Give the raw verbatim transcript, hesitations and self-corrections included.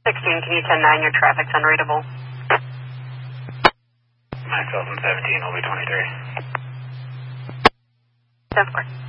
sixteen, can you ten nine, your traffic's unreadable. nine twelve and seventeen will be twenty-three. Of course.